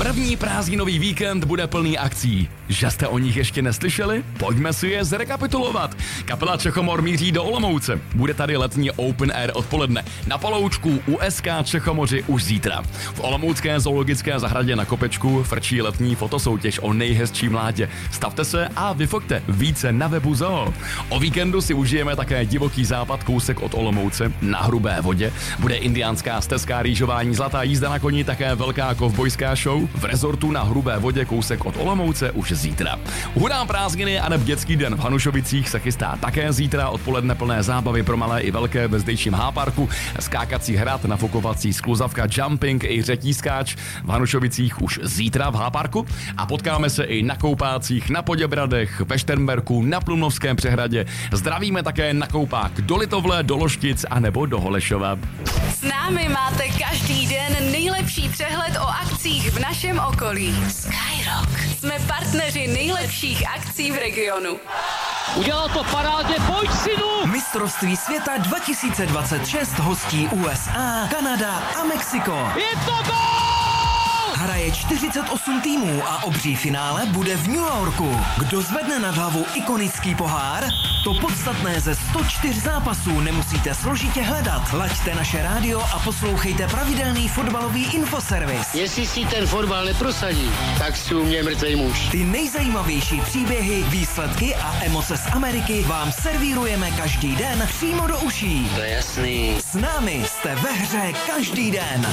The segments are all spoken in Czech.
První prázdninový víkend bude plný akcí. Že jste o nich ještě neslyšeli? Pojďme si je zrekapitulovat. Kapela Čechomor míří do Olomouce. Bude tady letní open air odpoledne. Na Paloučku USK Čechomoři už zítra. V olomoucké zoologické zahradě na Kopečku frčí letní fotosoutěž o nejhezčí mládě. Stavte se a vyfoťte více na webu Zoo. O víkendu si užijeme také divoký západ kousek od Olomouce na Hrubé Vodě. Bude indiánská stezka, rýžování, zlatá jízda na koni, také velká kovbojská show. V rezortu na Hrubé Vodě kousek od Olomouce už zítra. Hurá prázdniny a neb dětský den v Hanušovicích se chystá také zítra. Odpoledne plné zábavy pro malé i velké ve zdejším H-parku. Skákací hrad, nafukovací skluzavka, jumping i řetí skáč v Hanušovicích už zítra v H-parku. A potkáme se i na Koupácích, na Poděbradech, ve Šternberku, na Plumnovském přehradě. Zdravíme také na Koupák do Litovle, do Loštic a nebo do Holešova. S námi máte každý den nejlepší přehled o akcích v našem okolí. Skyrock. Jsme partneři nejlepších akcí v regionu. Udělal to parádně, pojď synu! Mistrovství světa 2026 hostí USA, Kanada a Mexiko. Je to gól! Hraje 48 týmů a obří finále bude v New Yorku. Kdo zvedne nad hlavu ikonický pohár? To podstatné ze 104 zápasů nemusíte složitě hledat. Laďte naše rádio a poslouchejte pravidelný fotbalový infoservis. Jestli si ten fotbal neprosadí, tak si u mě mrtvej muž. Ty nejzajímavější příběhy, výsledky a emoce z Ameriky vám servírujeme každý den přímo do uší. To je jasný. S námi jste ve hře každý den.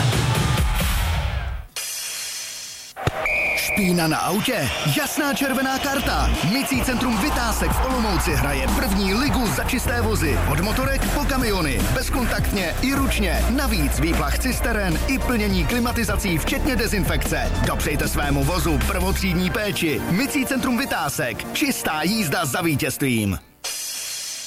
Špína na autě? Jasná červená karta. Mycí centrum Vytásek v Olomouci hraje první ligu za čisté vozy. Od motorek po kamiony. Bezkontaktně i ručně. Navíc výplach cisteren i plnění klimatizací včetně dezinfekce. Dopřejte svému vozu prvotřídní péči. Mycí centrum Vytásek. Čistá jízda za vítězstvím.